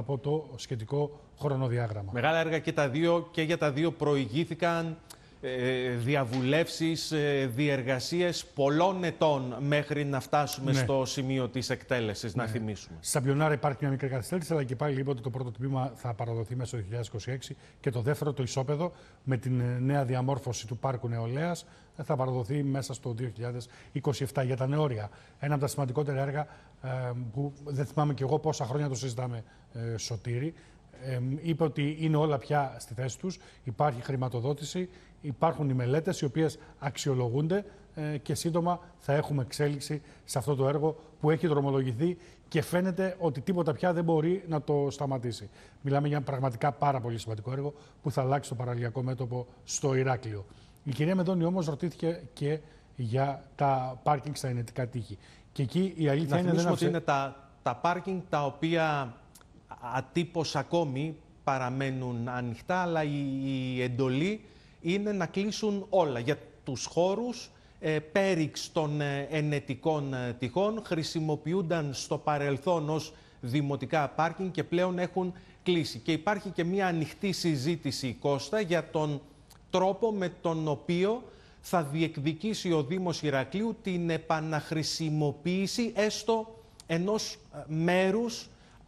από το σχετικό χρονοδιάγραμμα. Μεγάλα έργα και για τα δύο προηγήθηκαν διαβουλεύσεις, διεργασίες πολλών ετών μέχρι να φτάσουμε στο σημείο της εκτέλεσης, να θυμίσουμε. Στα Μπιονάρα υπάρχει μια μικρή καθυστέρηση, αλλά και πάλι είπε ότι το πρώτο τμήμα θα παραδοθεί μέσα στο 2026 και το δεύτερο, το ισόπεδο, με την νέα διαμόρφωση του πάρκου νεολαίας, θα παραδοθεί μέσα στο 2027. Για τα νεόρια, ένα από τα σημαντικότερα έργα που δεν θυμάμαι κι εγώ πόσα χρόνια το συζητάμε, Σωτήρη, είπε ότι είναι όλα πια στη θέση τους, υπάρχει χρηματοδότηση, υπάρχουν οι μελέτες οι οποίες αξιολογούνται και σύντομα θα έχουμε εξέλιξη σε αυτό το έργο που έχει δρομολογηθεί και φαίνεται ότι τίποτα πια δεν μπορεί να το σταματήσει. Μιλάμε για πραγματικά πάρα πολύ σημαντικό έργο που θα αλλάξει το παραλιακό μέτωπο στο Ηράκλειο. Η κυρία Μενδώνη όμως ρωτήθηκε και για τα πάρκινγκ στα ενετικά τείχη. Και εκεί η αλήθεια είναι ότι είναι τα πάρκινγκ τα οποία ατύπως ακόμη παραμένουν ανοιχτά, αλλά η εντολή είναι να κλείσουν όλα για τους χώρους πέριξ των ενετικών τυχών. Χρησιμοποιούνταν στο παρελθόν ως δημοτικά πάρκινγκ και πλέον έχουν κλείσει. Και υπάρχει και μια ανοιχτή συζήτηση, Κώστα, για τον τρόπο με τον οποίο θα διεκδικήσει ο Δήμος Ηρακλείου την επαναχρησιμοποίηση έστω ενός μέρους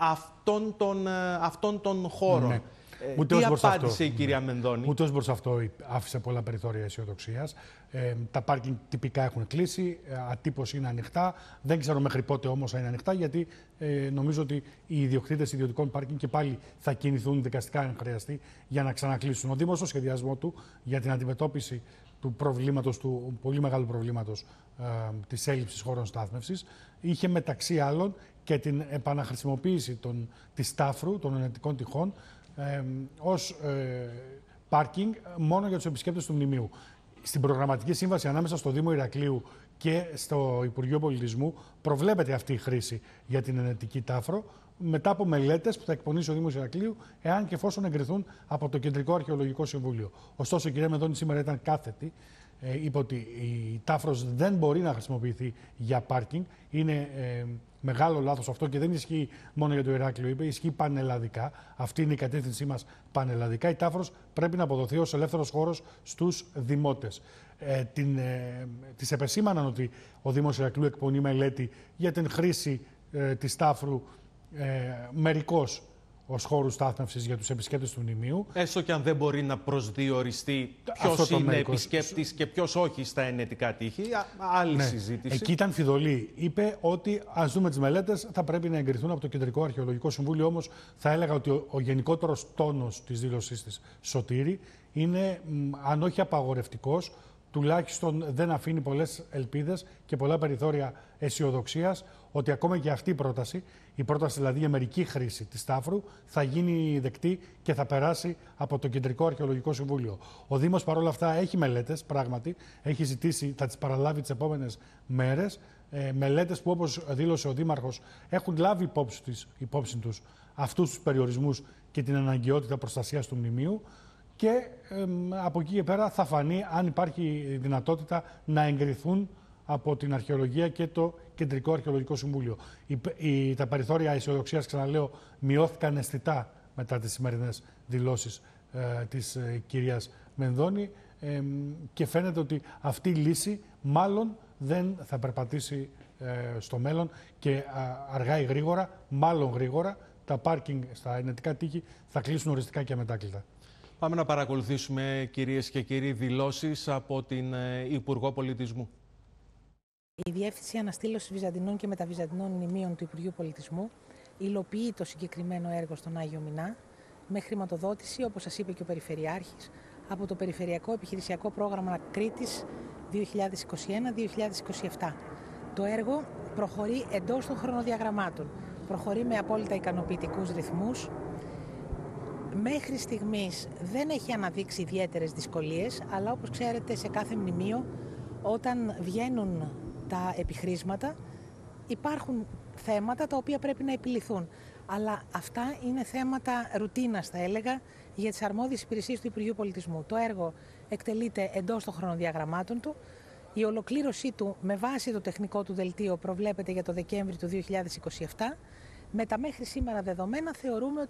αυτών των χώρων. Ναι. Τι απάντησε η κυρία Μενδώνη? Ούτε ως προς αυτό άφησε πολλά περιθώρια αισιοδοξίας. Τα πάρκινγκ τυπικά έχουν κλείσει, ατύπως είναι ανοιχτά. Δεν ξέρω μέχρι πότε όμως θα είναι ανοιχτά, γιατί νομίζω ότι οι ιδιοκτήτες ιδιωτικών πάρκινγκ και πάλι θα κινηθούν δικαστικά αν χρειαστεί για να ξανακλείσουν. Ο Δήμος στο σχεδιασμό του για την αντιμετώπιση του προβλήματος, του πολύ μεγάλου προβλήματος της έλλειψης χώρων στάθμευσης, είχε μεταξύ άλλων και την επαναχρησιμοποίηση της Τάφρου, των ενετικών τυχών, ως πάρκινγκ μόνο για τους επισκέπτες του μνημείου. Στην προγραμματική σύμβαση ανάμεσα στο Δήμο Ηρακλείου και στο Υπουργείο Πολιτισμού προβλέπεται αυτή η χρήση για την ενετική Τάφρο, μετά από μελέτες που θα εκπονήσει ο Δήμος Ηρακλείου, εάν και εφόσον εγκριθούν από το Κεντρικό Αρχαιολογικό Συμβούλιο. Ωστόσο, η κυρία Μενδώνη σήμερα ήταν κάθετη. Είπε ότι η Τάφρος δεν μπορεί να χρησιμοποιηθεί για πάρκινγκ. Είναι μεγάλο λάθος αυτό και δεν ισχύει μόνο για το Ηράκλειο, είπε, ισχύει πανελλαδικά. Αυτή είναι η κατεύθυνσή μας πανελλαδικά. Η Τάφρος πρέπει να αποδοθεί ως ελεύθερος χώρος στους δημότες. Της επεσήμαναν ότι ο Δήμος Ηρακλείου εκπονεί μελέτη για την χρήση της Τάφρου μερικώς ως χώρους στάθμευσης για τους επισκέπτες του μνημείου. Έστω και αν δεν μπορεί να προσδιοριστεί ποιος είναι επισκέπτης και ποιος όχι στα ενετικά τείχη. Άλλη συζήτηση. Εκεί ήταν φιδωλή. Είπε ότι ας δούμε τις μελέτες, θα πρέπει να εγκριθούν από το Κεντρικό Αρχαιολογικό Συμβούλιο. Όμως θα έλεγα ότι ο γενικότερος τόνος της δήλωσής της, Σωτήρη, είναι, αν όχι απαγορευτικός, τουλάχιστον δεν αφήνει πολλές ελπίδες και πολλά περιθώρια αισιοδοξίας ότι ακόμα και αυτή η πρόταση δηλαδή για μερική χρήση της Τάφρου, θα γίνει δεκτή και θα περάσει από το Κεντρικό Αρχαιολογικό Συμβούλιο. Ο Δήμος παρόλα αυτά έχει μελέτες, πράγματι, έχει ζητήσει, θα τις παραλάβει τις επόμενες μέρες, μελέτες που, όπως δήλωσε ο Δήμαρχος, έχουν λάβει υπόψη τους αυτούς τους περιορισμούς και την αναγκαιότητα προστασίας του μνημείου. Και από εκεί και πέρα θα φανεί αν υπάρχει δυνατότητα να εγκριθούν από την αρχαιολογία και το Κεντρικό Αρχαιολογικό Συμβούλιο. Τα περιθώρια αισιοδοξίας, ξαναλέω, μειώθηκαν αισθητά μετά τις σημερινές δηλώσεις της κυρίας Μενδώνη και φαίνεται ότι αυτή η λύση μάλλον δεν θα περπατήσει στο μέλλον και αργά ή γρήγορα, μάλλον γρήγορα, τα πάρκινγκ στα ενετικά τείχη θα κλείσουν οριστικά και αμετάκλητα. Πάμε να παρακολουθήσουμε, κυρίες και κύριοι, δηλώσεις από την Υπουργό Πολιτισμού. Η Διεύθυνση Αναστήλωσης Βυζαντινών και Μεταβυζαντινών Μνημείων του Υπουργείου Πολιτισμού υλοποιεί το συγκεκριμένο έργο στον Άγιο Μινά με χρηματοδότηση, όπως σας είπε και ο Περιφερειάρχης, από το Περιφερειακό Επιχειρησιακό Πρόγραμμα Κρήτης 2021-2027. Το έργο προχωρεί εντός των χρονοδιαγραμμάτων. Προχωρεί με απόλυτα ικανοποιητικούς ρυθμούς. Μέχρι στιγμής δεν έχει αναδείξει ιδιαίτερες δυσκολίες, αλλά όπως ξέρετε σε κάθε μνημείο όταν βγαίνουν τα επιχρήσματα υπάρχουν θέματα τα οποία πρέπει να επιληθούν. Αλλά αυτά είναι θέματα ρουτίνας, θα έλεγα, για τις αρμόδιες υπηρεσίες του Υπουργείου Πολιτισμού. Το έργο εκτελείται εντός των χρονοδιαγραμμάτων του. Η ολοκλήρωσή του με βάση το τεχνικό του δελτίο προβλέπεται για το Δεκέμβρη του 2027. Με τα μέχρι σήμερα δεδομένα θεωρούμε ότι